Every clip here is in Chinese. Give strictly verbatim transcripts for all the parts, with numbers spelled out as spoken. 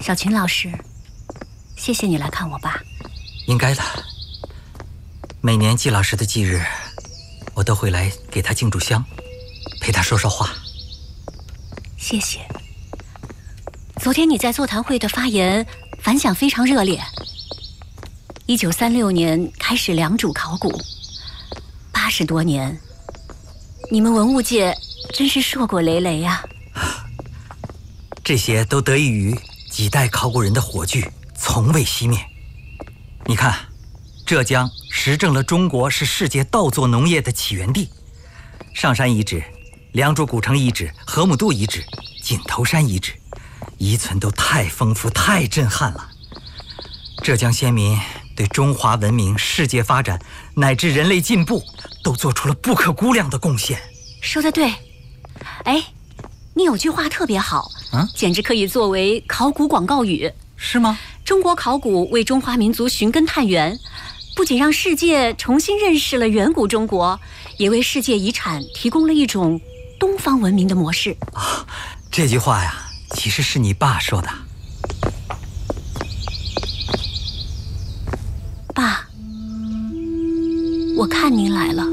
小秦老师，谢谢你来看我爸。 应该的。每年季老师的忌日，我都会来给他敬炷香，陪他说说话。 谢谢。昨天你在座谈会的发言反响非常热烈。一九三六年开始良渚考古，八十多年，你们文物界真是硕果累累呀。 这些都得益于几代考古人的火炬从未熄灭。你看，浙江实证了中国是世界稻作农业的起源地，上山遗址、良渚古城遗址、河姆渡遗址、井头山遗址，遗存都太丰富、太震撼了。浙江先民对中华文明、世界发展乃至人类进步都做出了不可估量的贡献。 说得对。哎，你有句话特别好， 嗯， 简直可以作为考古广告语。 是吗？ 中国考古为中华民族寻根探源，不仅让世界重新认识了远古中国，也为世界遗产提供了一种东方文明的模式。 哦，这句话呀，其实是你爸说的。 爸，我看您来了。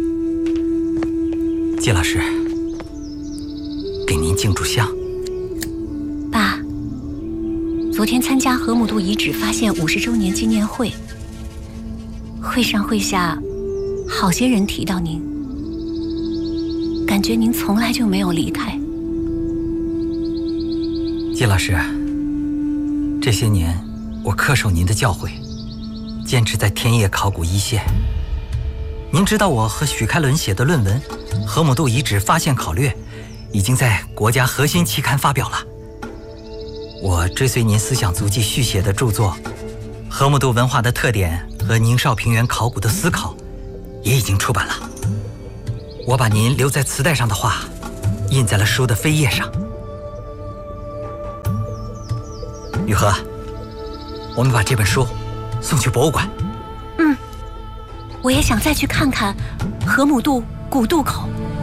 季老师，给您敬炷香。 爸，昨天参加河姆渡遗址发现五十周年纪念会，会上会下，好些人提到您，感觉您从来就没有离开。 季老师，这些年我恪守您的教诲，坚持在田野考古一线。您知道我和许开伦写的论文《河姆渡遗址发现考略》已经在国家核心期刊发表了。我追随您思想足迹续写的著作《河姆渡文化的特点和宁绍平原考古的思考》也已经出版了。我把您留在磁带上的话印在了书的扉页上。雨禾，我们把这本书送去博物馆。 嗯，我也想再去看看河姆渡古渡口。